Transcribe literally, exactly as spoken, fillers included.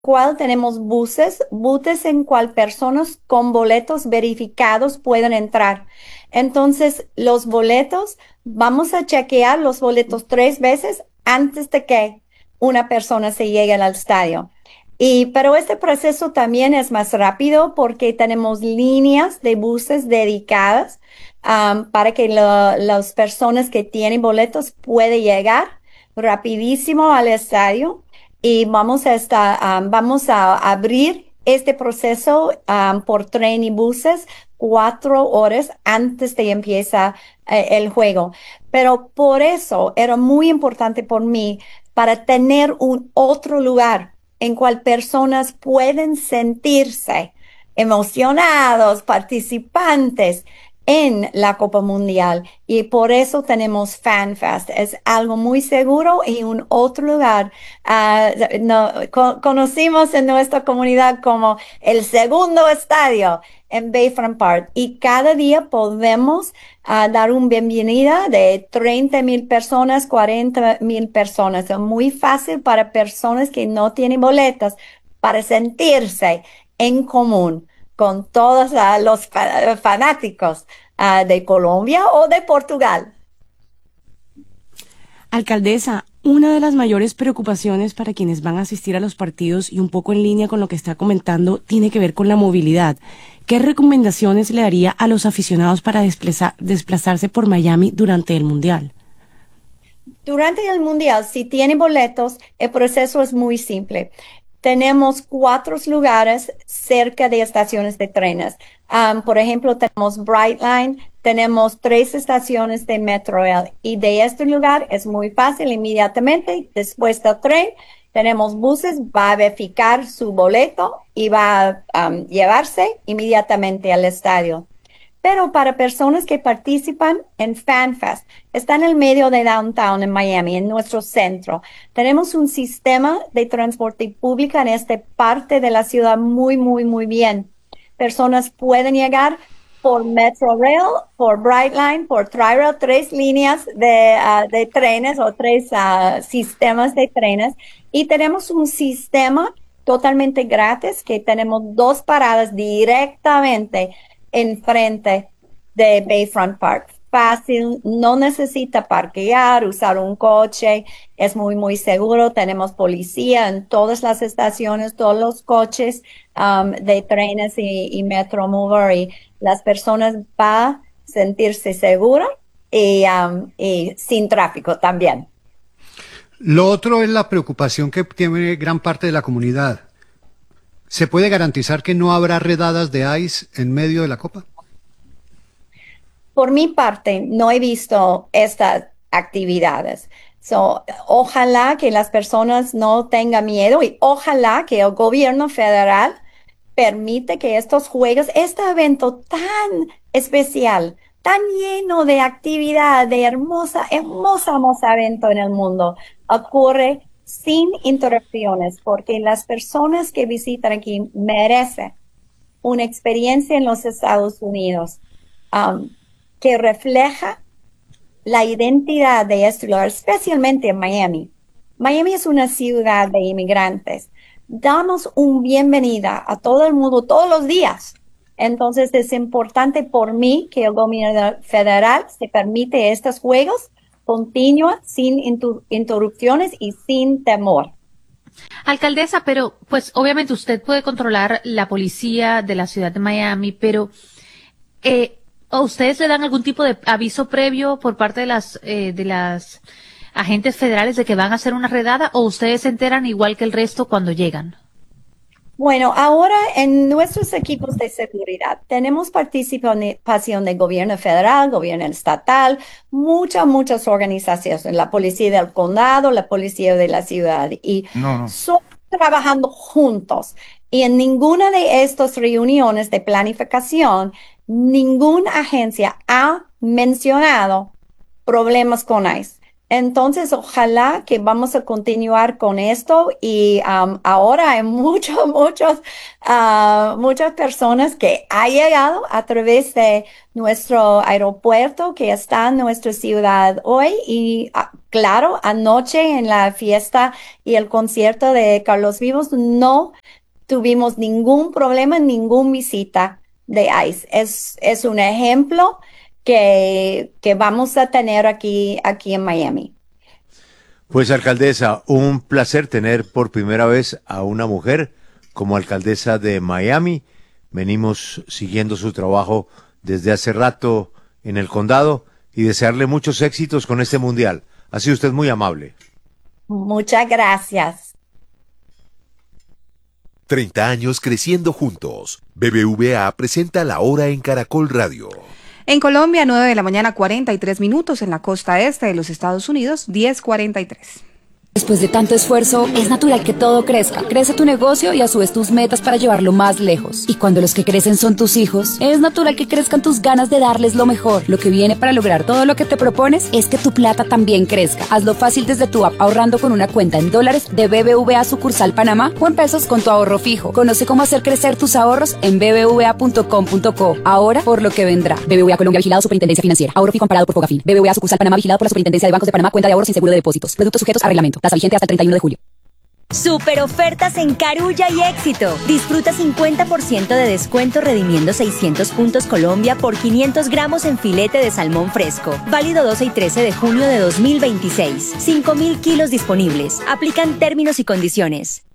cual tenemos buses, buses en cual personas con boletos verificados pueden entrar. Entonces, los boletos, vamos a chequear los boletos tres veces antes de que una persona se llegue al estadio. Y, pero este proceso también es más rápido porque tenemos líneas de buses dedicadas um, para que lo- las personas que tienen boletos puedan llegar rapidísimo al estadio y vamos a estar, um, vamos a abrir este proceso um, por tren y buses cuatro horas antes de empieza eh, el juego. Pero por eso era muy importante por mí para tener un otro lugar en cual personas pueden sentirse emocionados, participantes en la Copa Mundial. Y por eso tenemos FanFest. Es algo muy seguro y un otro lugar. ah, no, co- conocimos en nuestra comunidad como el segundo estadio en Bayfront Park. Y cada día podemos ah, dar una bienvenida de treinta mil personas, cuarenta mil personas. Es muy fácil para personas que no tienen boletas para sentirse en común con todos ah, los fa- fanáticos ah, de Colombia o de Portugal. Alcaldesa, una de las mayores preocupaciones para quienes van a asistir a los partidos y un poco en línea con lo que está comentando tiene que ver con la movilidad. ¿Qué recomendaciones le daría a los aficionados para desplaza- desplazarse por Miami durante el Mundial? Durante el Mundial, si tiene boletos, el proceso es muy simple. Tenemos cuatro lugares cerca de estaciones de trenes. Um, por ejemplo, tenemos Brightline, tenemos tres estaciones de Metrorail y de este lugar es muy fácil inmediatamente después del tren. Tenemos buses, va a verificar su boleto y va a um, llevarse inmediatamente al estadio. Pero para personas que participan en FanFest, está en el medio de downtown en Miami, en nuestro centro. Tenemos un sistema de transporte público en esta parte de la ciudad muy, muy, muy bien. Personas pueden llegar por Metrorail, por Brightline, por Tri-Rail, tres líneas de, uh, de trenes o tres uh, sistemas de trenes. Y tenemos un sistema totalmente gratis que tenemos dos paradas directamente enfrente de Bayfront Park. Fácil, no necesita parquear, usar un coche, es muy, muy seguro. Tenemos policía en todas las estaciones, todos los coches um, de trenes y, y Metromover y las personas van a sentirse seguras y, um, y sin tráfico también. Lo otro es la preocupación que tiene gran parte de la comunidad. ¿Se puede garantizar que no habrá redadas de ICE en medio de la Copa? Por mi parte, no he visto estas actividades. So, ojalá que las personas no tengan miedo y ojalá que el gobierno federal permite que estos juegos, este evento tan especial, tan lleno de actividad, de hermosa, hermosa, hermosa evento en el mundo, ocurre sin interrupciones, porque las personas que visitan aquí merecen una experiencia en los Estados Unidos um, que refleja la identidad de este lugar, especialmente en Miami. Miami es una ciudad de inmigrantes. Damos una bienvenida a todo el mundo todos los días. Entonces es importante por mí que el gobierno federal se permite estos juegos continua, sin intu- interrupciones y sin temor. Alcaldesa, pero pues obviamente usted puede controlar la policía de la ciudad de Miami, pero eh, ¿a ustedes le dan algún tipo de aviso previo por parte de las eh, de las agentes federales de que van a hacer una redada o ustedes se enteran igual que el resto cuando llegan? Bueno, ahora en nuestros equipos de seguridad tenemos participación del gobierno federal, gobierno estatal, muchas, muchas organizaciones, la policía del condado, la policía de la ciudad, y No, no. son trabajando juntos. Y en ninguna de estas reuniones de planificación, ninguna agencia ha mencionado problemas con ICE. Entonces, ojalá que vamos a continuar con esto y um, ahora hay muchos, muchos, uh, muchas personas que han llegado a través de nuestro aeropuerto que está en nuestra ciudad hoy y uh, claro, anoche en la fiesta y el concierto de Carlos Vivos no tuvimos ningún problema, ninguna visita de ICE. Es, es un ejemplo que, que vamos a tener aquí, aquí en Miami. Pues, alcaldesa, un placer tener por primera vez a una mujer como alcaldesa de Miami. Venimos siguiendo su trabajo desde hace rato en el condado y desearle muchos éxitos con este mundial. Ha sido usted muy amable. Muchas gracias. treinta años creciendo juntos. B B V A presenta La Hora en Caracol Radio. En Colombia, nueve de la mañana, cuarenta y tres minutos. En la costa este de los Estados Unidos, diez cuarenta y tres. Después de tanto esfuerzo, es natural que todo crezca. Crece tu negocio y a su vez tus metas para llevarlo más lejos. Y cuando los que crecen son tus hijos, es natural que crezcan tus ganas de darles lo mejor. Lo que viene para lograr todo lo que te propones es que tu plata también crezca. Hazlo fácil desde tu app ahorrando con una cuenta en dólares de B B V A sucursal Panamá o en pesos con tu ahorro fijo. Conoce cómo hacer crecer tus ahorros en b b v a punto com punto co. Ahora por lo que vendrá. B B V A Colombia vigilado Superintendencia Financiera. Ahorro fijo amparado por Fogafín. B B V A sucursal Panamá vigilado por la Superintendencia de Bancos de Panamá. Cuenta de ahorros sin seguro de depósitos. Productos sujetos a reglamento. Tasa vigente hasta el treinta y uno de julio. Super ofertas en Carulla y Éxito. Disfruta cincuenta por ciento de descuento redimiendo seiscientos puntos Colombia por quinientos gramos en filete de salmón fresco. Válido doce y trece de junio de dos mil veintiséis. cinco mil kilos disponibles. Aplican términos y condiciones.